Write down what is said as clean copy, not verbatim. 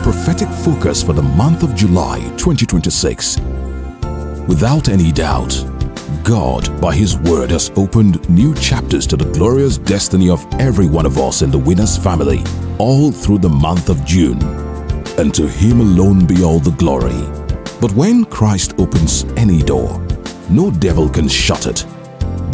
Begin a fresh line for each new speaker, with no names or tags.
prophetic focus for the month of July 2026. Without any doubt, God, by His word, has opened new chapters to the glorious destiny of every one of us in the Winners family, all through the month of June. And to Him alone be all the glory. But when Christ opens any door, no devil can shut it.